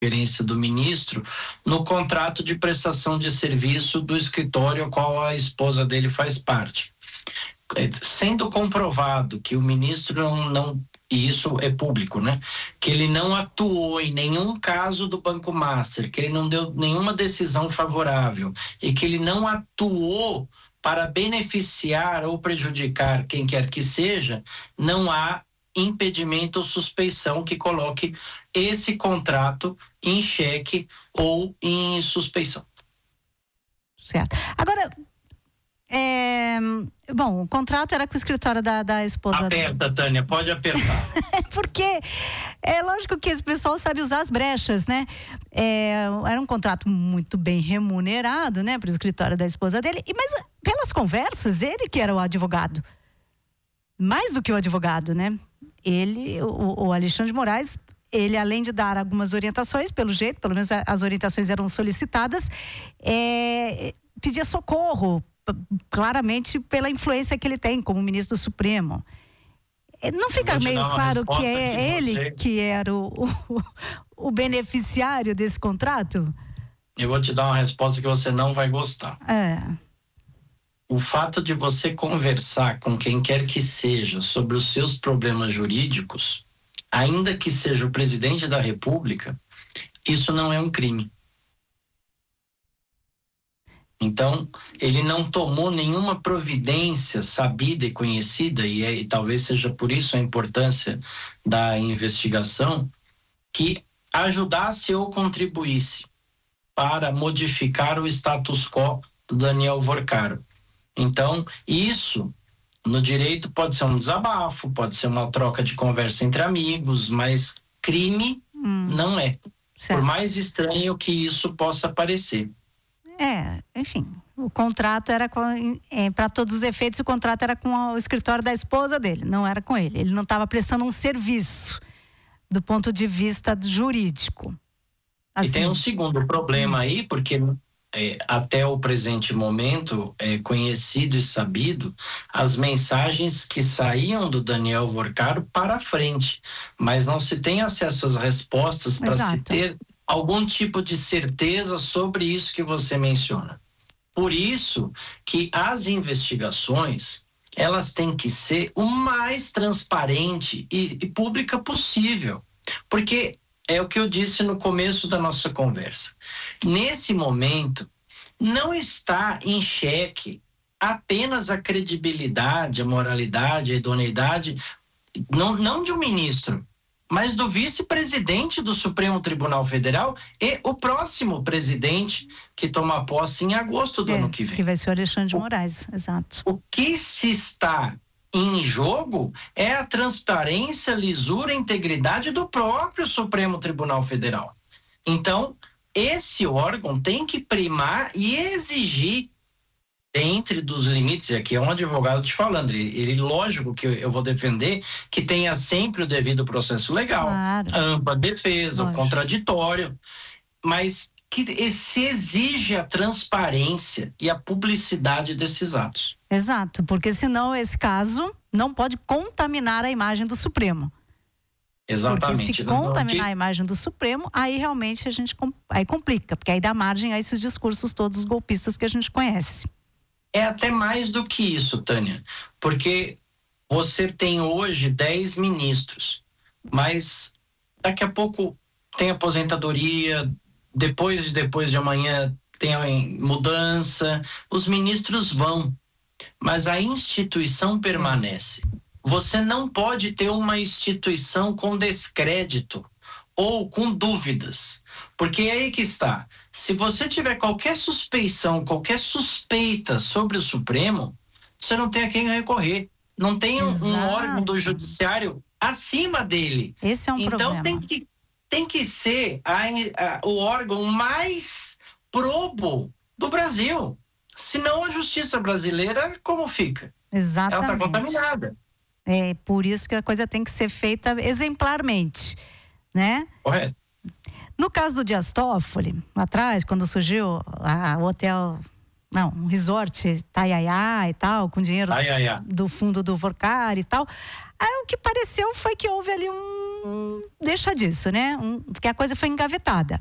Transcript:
experiência do ministro no contrato de prestação de serviço do escritório ao qual a esposa dele faz parte. Sendo comprovado que o ministro e isso é público, né? Que ele não atuou em nenhum caso do Banco Master, que ele não deu nenhuma decisão favorável e que ele não atuou para beneficiar ou prejudicar quem quer que seja, não há impedimento ou suspeição que coloque esse contrato em xeque ou em suspeição. Certo. Agora, bom, o contrato era com o escritório da esposa. Aperta, Tânia, pode apertar. Porque é lógico que esse pessoal sabe usar as brechas, né? Era um contrato muito bem remunerado, né, para o escritório da esposa dele, mas pelas conversas, ele que era o advogado. Mais do que o advogado, né? Ele, o Alexandre de Moraes, ele, além de dar algumas orientações, pelo menos as orientações eram solicitadas, pedia socorro, claramente pela influência que ele tem como ministro do Supremo. Não fica meio claro que é ele que era o beneficiário desse contrato? Eu vou te dar uma resposta que você não vai gostar. O fato de você conversar com quem quer que seja sobre os seus problemas jurídicos, ainda que seja o presidente da República, isso não é um crime. Então, ele não tomou nenhuma providência sabida e conhecida, e talvez seja por isso a importância da investigação, que ajudasse ou contribuísse para modificar o status quo do Daniel Vorcaro. Então, isso no direito pode ser um desabafo, pode ser uma troca de conversa entre amigos, mas crime não é. Certo. Por mais estranho que isso possa parecer. Enfim, o contrato era para todos os efeitos, o contrato era com o escritório da esposa dele, não era com ele. Ele não estava prestando um serviço do ponto de vista jurídico. Assim. E tem um segundo problema aí, porque até o presente momento é conhecido e sabido as mensagens que saíam do Daniel Vorcaro para frente, mas não se tem acesso às respostas para se ter algum tipo de certeza sobre isso que você menciona. Por isso que as investigações, elas têm que ser o mais transparente e pública possível. Porque é o que eu disse no começo da nossa conversa. Nesse momento, não está em xeque apenas a credibilidade, a moralidade, a idoneidade, não de um ministro, mas do vice-presidente do Supremo Tribunal Federal e o próximo presidente que toma posse em agosto do ano que vem. Que vai ser o Alexandre de Moraes, exato. O que se está em jogo é a transparência, lisura e integridade do próprio Supremo Tribunal Federal. Então, esse órgão tem que primar e exigir, dentro dos limites, e aqui é um advogado te falando, ele lógico que eu vou defender que tenha sempre o devido processo legal, a ampla defesa, o contraditório, mas que se exige a transparência e a publicidade desses atos. Exato, porque senão esse caso não pode contaminar a imagem do Supremo. Exatamente. Porque se contaminar a imagem do Supremo, aí realmente aí complica, porque aí dá margem a esses discursos todos golpistas que a gente conhece. É até mais do que isso, Tânia, porque você tem hoje 10 ministros, mas daqui a pouco tem aposentadoria, depois de amanhã tem mudança, os ministros vão, mas a instituição permanece. Você não pode ter uma instituição com descrédito ou com dúvidas, porque é aí que está. Se você tiver qualquer suspeição, qualquer suspeita sobre o Supremo, você não tem a quem recorrer. Não tem um órgão do judiciário acima dele. Esse é um problema. Então tem que ser o órgão mais probo do Brasil. Senão a justiça brasileira, como fica? Exatamente. Ela está contaminada. É por isso que a coisa tem que ser feita exemplarmente, né? Correto. No caso do Dias Toffoli, lá atrás, quando surgiu um resort Itaiaia e tal, com dinheiro do fundo do Vorcaro e tal, aí o que pareceu foi que houve ali deixa disso, né? Porque a coisa foi engavetada.